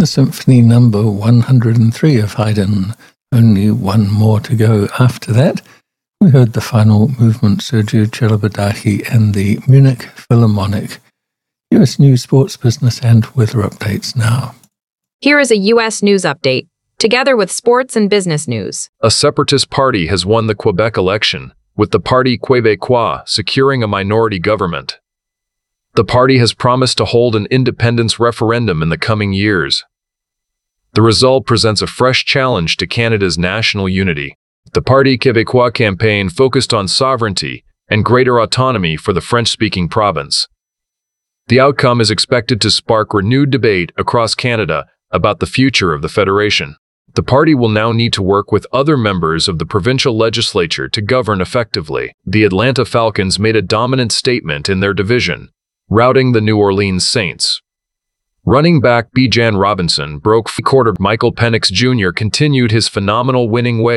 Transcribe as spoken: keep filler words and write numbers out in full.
Symphony number one hundred three of Haydn. Only one more to go after that. We heard the final movement, Sergio Celibidache and the Munich Philharmonic. U S news, sports, business, and weather updates now. Here is a U S news update, together with sports and business news. A separatist party has won the Quebec election, with the Parti Québécois securing a minority government. The party has promised to hold an independence referendum in the coming years. The result presents a fresh challenge to Canada's national unity. The Parti Québécois campaign focused on sovereignty and greater autonomy for the French-speaking province. The outcome is expected to spark renewed debate across Canada about the future of the Federation. The party will now need to work with other members of the provincial legislature to govern effectively. The Atlanta Falcons made a dominant statement in their division, routing the New Orleans Saints. Running back Bijan Robinson broke quarter. Michael Penix Junior continued his phenomenal winning way.